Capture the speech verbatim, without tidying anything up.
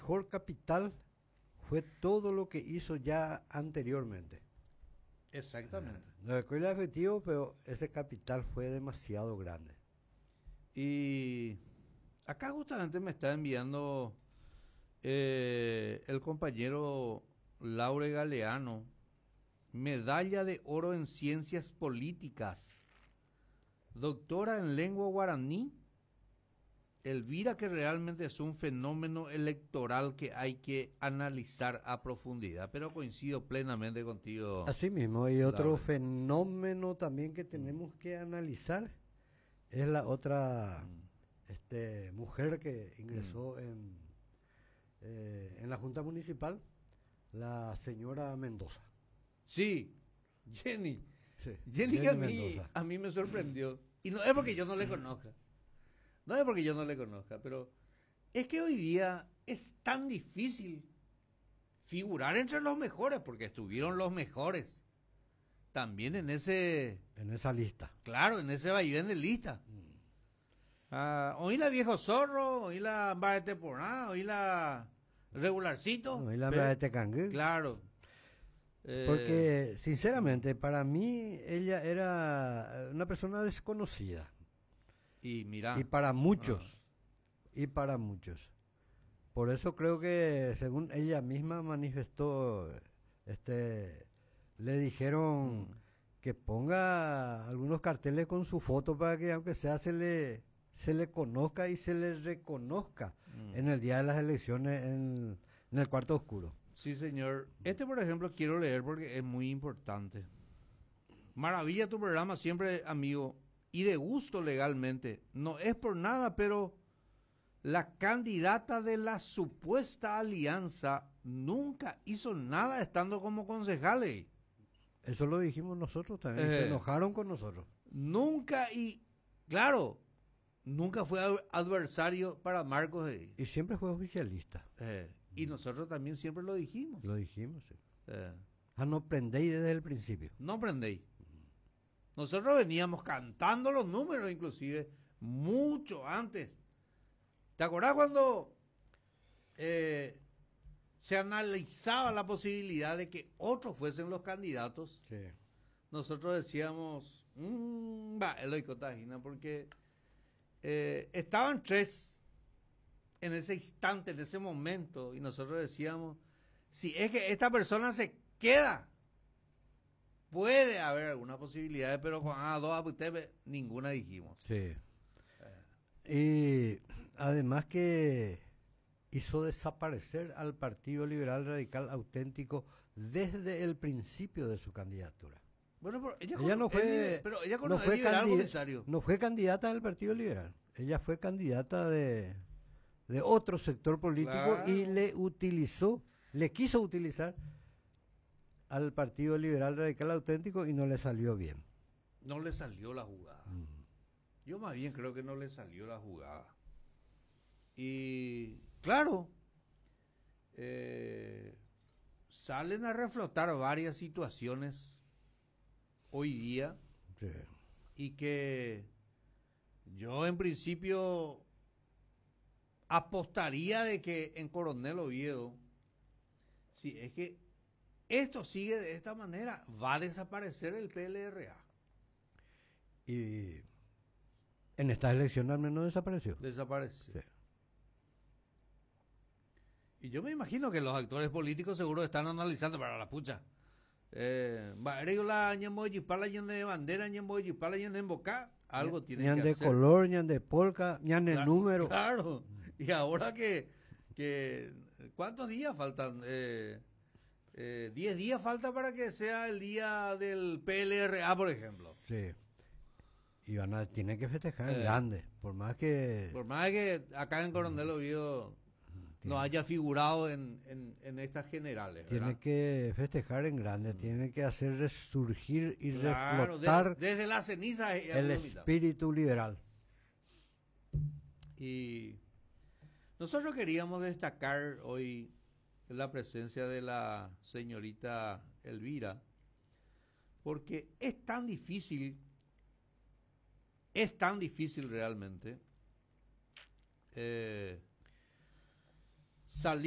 mejor capital fue todo lo que hizo ya anteriormente. Exactamente. No recuerdo el objetivo, pero ese capital fue demasiado grande. Y acá justamente me está enviando eh, el compañero Laure Galeano, medalla de oro en ciencias políticas, doctora en lengua guaraní. Elvira, que realmente es un fenómeno electoral que hay que analizar a profundidad, pero coincido plenamente contigo. Así mismo, y otro Laure. fenómeno también que tenemos que analizar es la otra Mm. este, mujer que ingresó mm. en, eh, en la Junta Municipal, la señora Mendoza. Sí, Jenny. Sí, Jenny, Jenny que a mí, Mendoza. a mí me sorprendió. Y no es porque yo no le conozca. No es porque yo no le conozca, pero es que hoy día es tan difícil figurar entre los mejores, porque estuvieron los mejores. También en ese... En esa lista. Claro, en ese vaivén de lista. Mm. Ah, oí la viejo zorro, oí la barete porá, oí la regularcito. Oí la pero, barete cangú. Claro. Porque, sinceramente, para mí ella era una persona desconocida. Y mira. Y para muchos. Ah. Y para muchos. Por eso creo que, según ella misma manifestó, este, le dijeron mm. que ponga algunos carteles con su foto para que, aunque sea, se le, se le conozca y se le reconozca mm. en el día de las elecciones en, en el cuarto oscuro. Sí, señor. Este, por ejemplo, quiero leer porque es muy importante. Maravilla tu programa, siempre, amigo, y de gusto legalmente. No es por nada, pero la candidata de la supuesta alianza nunca hizo nada estando como concejales. Eso lo dijimos nosotros también. Eh, se enojaron con nosotros. Nunca, y claro, nunca fue adversario para Marcos. De, y siempre fue oficialista. Eh, y nosotros también siempre lo dijimos. Lo dijimos, sí. Eh. Ah, no prendéis desde el principio. No prendéis. Nosotros veníamos cantando los números, inclusive, mucho antes. ¿Te acordás cuando eh, se analizaba la posibilidad de que otros fuesen los candidatos? Sí. Nosotros decíamos, mmm, va, Eloy Cotagina, porque eh, estaban tres en ese instante, en ese momento, y nosotros decíamos, si es que esta persona se queda, puede haber alguna posibilidad, pero con ah, dos ustedes ninguna dijimos. Sí. Y además que hizo desaparecer al Partido Liberal Radical Auténtico desde el principio de su candidatura. Bueno, pero ella, ella con, no fue, él, pero ella no fue, liberal, candid no fue candidata del Partido Liberal. Ella fue candidata de, de otro sector político, claro. Y le utilizó, le quiso utilizar al Partido Liberal Radical Auténtico y no le salió bien. No le salió la jugada. Mm. Yo más bien creo que no le salió la jugada. Y claro, eh, salen a reflotar varias situaciones hoy día. Sí. Y que yo en principio apostaría de que en Coronel Oviedo, si es que esto sigue de esta manera, va a desaparecer el P L R A. Y en esta elección al menos desapareció. Desapareció. Sí. Y yo me imagino que los actores políticos seguro están analizando para la pucha. Eh, la de bandera, de boca, algo tiene ñan que de hacer. Color, ñan de polka, ñan de claro, número. Claro. Y ahora que, que ¿cuántos días faltan? Eh, eh, diez días falta para que sea el día del P L R A, por ejemplo. Sí. Y van a, tiene que festejar en eh, grande, por más que... Por más que acá en Coronel Oviedo tiene, no haya figurado en, en, en estas generales, tiene ¿verdad? que festejar en grande, mm. tiene que hacer resurgir y claro, reflotar de, desde la ceniza el espíritu liberal. Y nosotros queríamos destacar hoy la presencia de la señorita Elvira, porque es tan difícil, es tan difícil realmente eh, salir